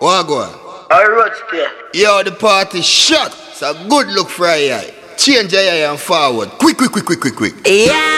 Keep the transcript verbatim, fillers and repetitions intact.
What go on? I road stay. Yo, the party shot. It's a good look for a eye. Change your eye and forward. Quick, quick, quick, quick, quick, quick. Yeah.